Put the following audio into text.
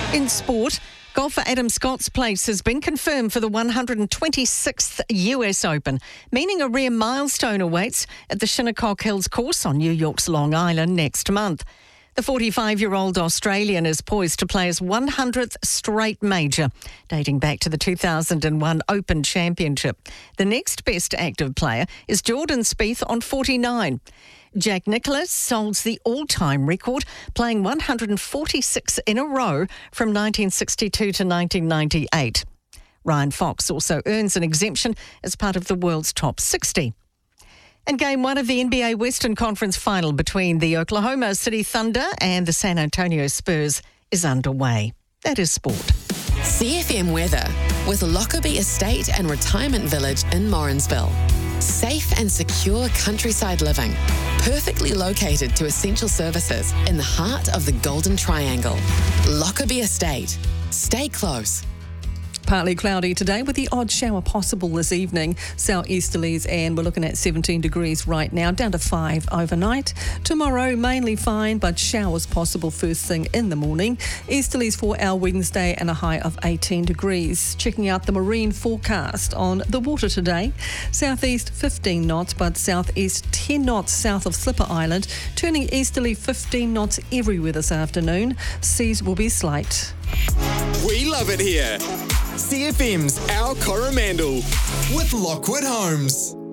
In sport, golfer Adam Scott's place has been confirmed for the 126th US Open, meaning a rare milestone awaits at the Shinnecock Hills course on New York's Long Island next month. The 45-year-old Australian is poised to play his 100th straight major, dating back to the 2001 Open Championship. The next best active player is Jordan Spieth on 49. Jack Nicklaus holds the all-time record, playing 146 in a row from 1962 to 1998. Ryan Fox also earns an exemption as part of the world's top 60. And Game 1 of the NBA Western Conference Final between the Oklahoma City Thunder and the San Antonio Spurs is underway. That is sport. CFM weather with Lockerbie Estate and Retirement Village in Morrinsville. Safe and secure countryside living, perfectly located to essential services in the heart of the Golden Triangle. Lockerbie Estate. Stay close. Partly cloudy today with the odd shower possible this evening. Southeasterlies, and we're looking at 17 degrees right now, down to 5 overnight. Tomorrow, mainly fine, but showers possible first thing in the morning. Easterlies for our Wednesday and a high of 18 degrees. Checking out the marine forecast on the water today. Southeast 15 knots, but southeast 10 knots south of Slipper Island. Turning easterly 15 knots everywhere this afternoon. Seas will be slight. We love it here. CFM's Our Coromandel with Lockwood Homes.